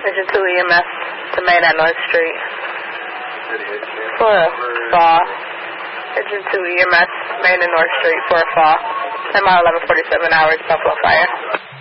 Engine 2 EMS to Main at North Street. For a fall. Engine 2 EMS, Main and North Street for a fall. 10 mile 11:47 hours, Buffalo Fire.